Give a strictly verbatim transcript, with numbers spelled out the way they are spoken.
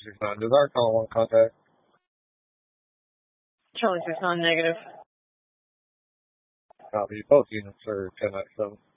six nine. Does our call want contact? Charlie six nine negative. Copy. Both units are ten ninety-seven.